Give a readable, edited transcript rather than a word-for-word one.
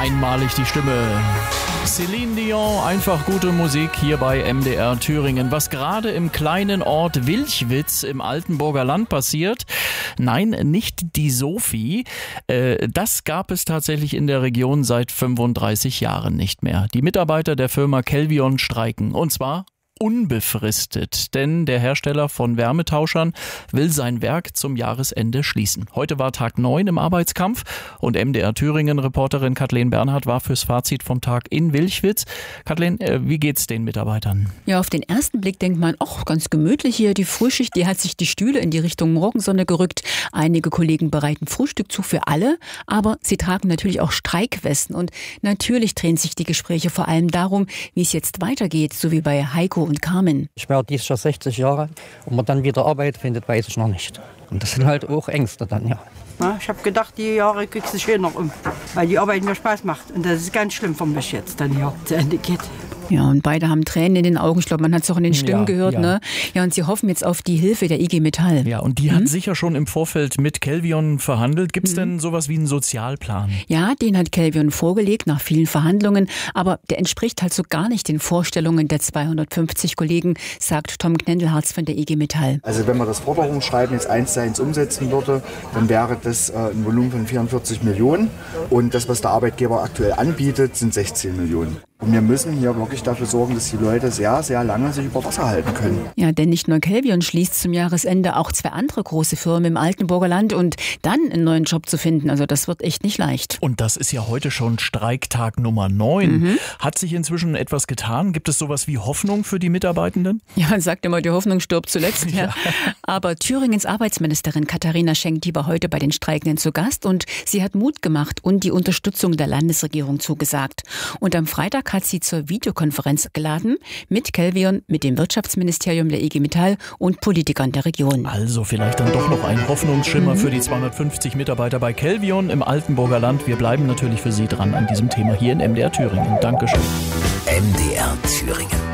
einmalig die Stimme. Céline Dion, einfach gute Musik hier bei MDR Thüringen. Was gerade im kleinen Ort Wilchwitz im Altenburger Land passiert, nein, nicht die Sophie, das gab es tatsächlich in der Region seit 35 Jahren nicht mehr. Die Mitarbeiter der Firma Kelvion streiken, und zwar unbefristet, denn der Hersteller von Wärmetauschern will sein Werk zum Jahresende schließen. Heute war Tag 9 im Arbeitskampf und MDR Thüringen-Reporterin Kathleen Bernhard war fürs Fazit vom Tag in Wilchwitz. Kathleen, wie geht's den Mitarbeitern? Ja, auf den ersten Blick denkt man, ach, ganz gemütlich hier. Die Frühschicht, die hat sich die Stühle in die Richtung Morgensonne gerückt. Einige Kollegen bereiten Frühstück zu für alle, aber sie tragen natürlich auch Streikwesten und natürlich drehen sich die Gespräche vor allem darum, wie es jetzt weitergeht, so wie bei Heiko und Carmen. Ich werde dieses Jahr 60 Jahre. Ob man dann wieder Arbeit findet, weiß ich noch nicht. Und das sind halt auch Ängste dann, ja. Ja, ich habe gedacht, die Jahre kriegst du schön noch weil die Arbeit mir Spaß macht. Und das ist ganz schlimm für mich jetzt, dann hier zu Ende geht. Ja, und beide haben Tränen in den Augen. Ich glaube, man hat es auch in den Stimmen gehört. Ja. Ne? Ja, und sie hoffen jetzt auf die Hilfe der IG Metall. Ja, und die hat sicher schon im Vorfeld mit Kelvion verhandelt. Gibt es denn sowas wie einen Sozialplan? Ja, den hat Kelvion vorgelegt nach vielen Verhandlungen. Aber der entspricht halt so gar nicht den Vorstellungen der 250 Kollegen, sagt Tom Knendelharz von der IG Metall. Also wenn man das Forderungsschreiben jetzt 1:1 umsetzen würde, dann wäre das ein Volumen von 44 Millionen. Und das, was der Arbeitgeber aktuell anbietet, sind 16 Millionen. Und wir müssen hier wirklich dafür sorgen, dass die Leute sehr, sehr lange sich über Wasser halten können. Ja, denn nicht nur Kelvion schließt zum Jahresende, auch 2 andere große Firmen im Altenburger Land und dann einen neuen Job zu finden, also das wird echt nicht leicht. Und das ist ja heute schon Streiktag Nummer 9. Hat sich inzwischen etwas getan? Gibt es sowas wie Hoffnung für die Mitarbeitenden? Ja, man sagt immer, die Hoffnung stirbt zuletzt. Ja. Aber Thüringens Arbeitsministerin Katharina Schenk, die war heute bei den Streikenden zu Gast und sie hat Mut gemacht und die Unterstützung der Landesregierung zugesagt. Und am Freitag hat sie zur Videokonferenz geladen mit Kelvion, mit dem Wirtschaftsministerium der IG Metall und Politikern der Region. Also vielleicht dann doch noch ein Hoffnungsschimmer für die 250 Mitarbeiter bei Kelvion im Altenburger Land. Wir bleiben natürlich für Sie dran an diesem Thema hier in MDR Thüringen. Dankeschön. MDR Thüringen.